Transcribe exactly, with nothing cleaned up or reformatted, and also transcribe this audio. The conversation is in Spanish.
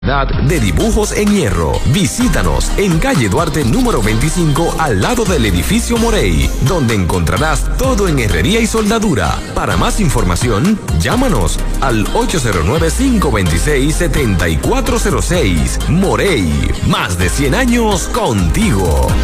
de Dibujos en Hierro. Visítanos en calle Duarte número veinticinco al lado del edificio Morey, donde encontrarás todo en herrería y soldadura. Para más información, llámanos al ocho cero nueve, cinco dos seis, siete cuatro cero seis. Morey, más de cien años contigo.